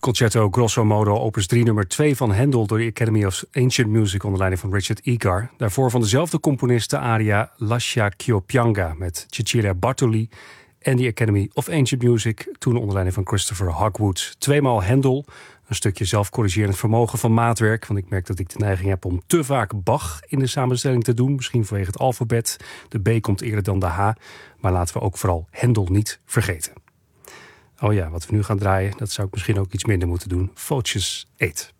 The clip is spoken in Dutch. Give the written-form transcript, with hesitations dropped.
Concerto Grosso Modo, opus 3 nummer 2 van Handel door de Academy of Ancient Music onder leiding van Richard Egar. Daarvoor van dezelfde componist de aria Lascia ch'io pianga met Cecilia Bartoli en de Academy of Ancient Music, toen onder leiding van Christopher Hogwood. Tweemaal Handel, een stukje zelfcorrigerend vermogen van maatwerk, want ik merk dat ik de neiging heb om te vaak Bach in de samenstelling te doen, misschien vanwege het alfabet. De B komt eerder dan de H, maar laten we ook vooral Handel niet vergeten. Oh ja, wat we nu gaan draaien, dat zou ik misschien ook iets minder moeten doen. Voces 8.